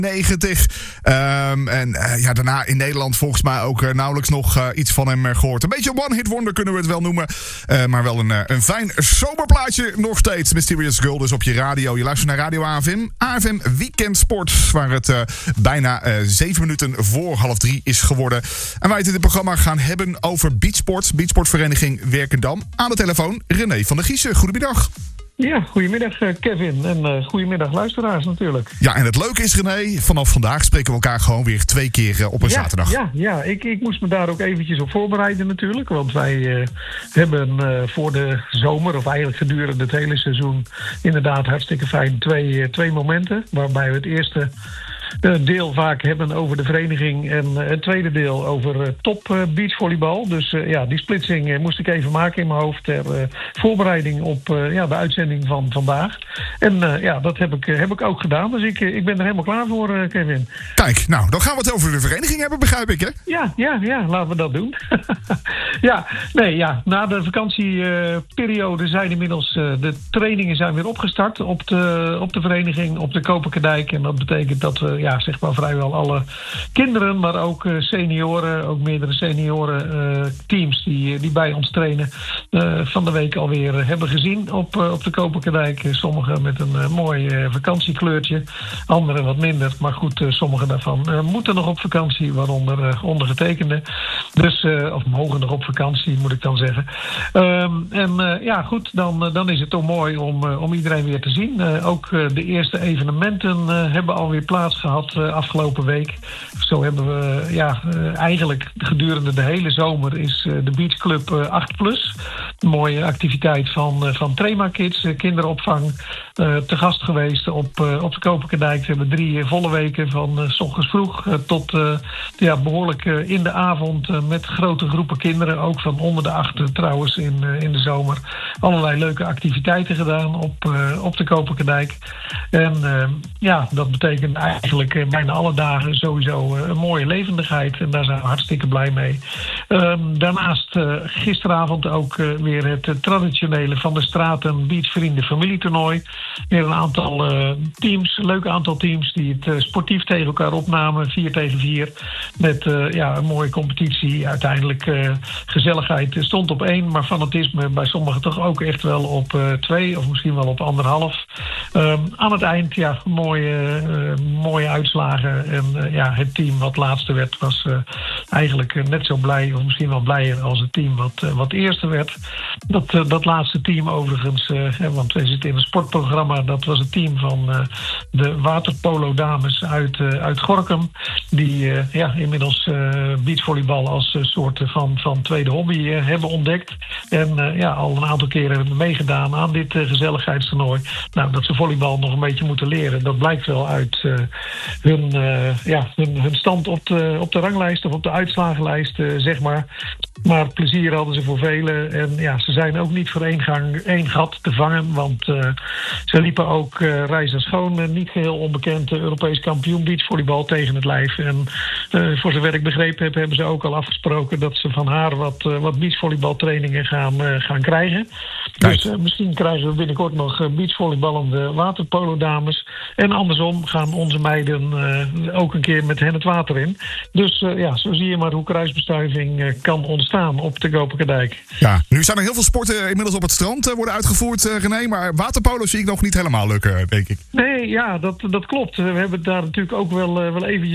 90. Daarna in Nederland volgens mij ook nauwelijks nog iets van hem gehoord. Een beetje one-hit wonder kunnen we het wel noemen. Maar wel een fijn zomerplaatje nog steeds. Mysterious Girl dus op je radio. Je luistert naar Radio AFM. AFM Weekend Sport. Waar het bijna 7 minuten voor 2:30 is geworden. En wij het in dit programma gaan hebben over beachsport. Beachsportvereniging Werkendam. Aan de telefoon René van der Giezen. Goedemiddag. Ja, goedemiddag Kevin en goedemiddag luisteraars natuurlijk. Ja, en het leuke is René, vanaf vandaag spreken we elkaar gewoon weer 2 keer op een zaterdag. Ja, ik moest me daar ook eventjes op voorbereiden natuurlijk. Want wij hebben voor de zomer, of eigenlijk gedurende het hele seizoen, inderdaad hartstikke fijn twee momenten. Waarbij we het eerste deel vaak hebben over de vereniging en het tweede deel over top beachvolleybal. Dus die splitsing moest ik even maken in mijn hoofd ter voorbereiding op de uitzending van vandaag. En dat heb ik ook gedaan. Dus ik ben er helemaal klaar voor, Kevin. Kijk, nou, dan gaan we het over de vereniging hebben, begrijp ik, hè? Ja, laten we dat doen. Na de vakantieperiode zijn inmiddels de trainingen zijn weer opgestart op de vereniging, op de Koperdijk. En dat betekent dat we zeg maar vrijwel alle kinderen, maar ook senioren, ook meerdere senioren teams die bij ons trainen, van de week alweer hebben gezien op de Koperdijk. Sommigen met een mooi vakantiekleurtje, anderen wat minder. Maar goed, sommige daarvan moeten nog op vakantie, waaronder ondergetekende. Dus, of mogen nog op vakantie, moet ik dan zeggen. Dan is het toch mooi om iedereen weer te zien. Ook de eerste evenementen hebben alweer plaatsgehad afgelopen week. Zo hebben we eigenlijk gedurende de hele zomer is de Beach Club 8+. Een mooie activiteit van Trema Kids, kinderopvang, te gast geweest op de Koperdijk. We hebben 3 volle weken van 's ochtends vroeg tot behoorlijk in de avond met grote groepen kinderen, ook van onder de 8 trouwens in de zomer. Allerlei leuke activiteiten gedaan op de Koperdijk. En dat betekent eigenlijk bijna alle dagen sowieso een mooie levendigheid. En daar zijn we hartstikke blij mee. Daarnaast gisteravond ook weer het traditionele Van der Straten Beachvrienden familietoernooi. Weer een aantal teams, een leuk aantal teams die het sportief tegen elkaar opnamen. 4 tegen 4. Met een mooie competitie. Uiteindelijk gezelligheid stond op 1. Maar fanatisme bij sommigen toch ook echt wel op 2 of misschien wel op 1,5. Aan het eind mooie uitslagen. En het team wat laatste werd was eigenlijk net zo blij, of misschien wel blijer als het team wat eerste werd. Dat laatste team overigens, want we zitten in een sportprogramma, dat was het team van de waterpolo dames uit Gorinchem. Die inmiddels beachvolleybal als soort van tweede hobby hebben ontdekt. En al een aantal keren hebben meegedaan aan dit gezelligheidstoernooi. Nou, dat ze volleybal nog een beetje moeten leren, dat blijkt wel uit hun stand op de ranglijst of op de uitslagenlijst, zeg maar. Maar plezier hadden ze voor velen. En ze zijn ook niet voor één gat te vangen. Want ze liepen ook Reisa Schoon, niet geheel onbekend Europees kampioen beachvolleybal, tegen het lijf. En voor zover ik begrepen heb, hebben ze ook al afgesproken dat ze van haar wat beachvolleybaltrainingen gaan krijgen. Dus misschien krijgen we binnenkort nog beachvolleyballende waterpolo dames. En andersom gaan onze meiden ook een keer met hen het water in. Dus zo zie je maar hoe kruisbestuiving kan ontstaan op de Koperdijk. Ja, nu zijn er heel veel sporten inmiddels op het strand worden uitgevoerd, René. Maar waterpolo zie ik nog niet helemaal lukken, denk ik. Nee, dat klopt. We hebben het daar natuurlijk ook wel eventjes